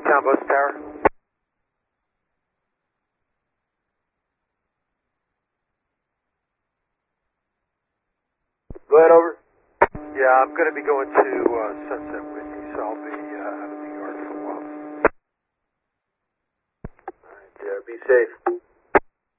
Town Bus Tower. Go ahead, over. Yeah, I'm going to be going to Sunset Whitney, so I'll be out of New York for a while. All right, be safe.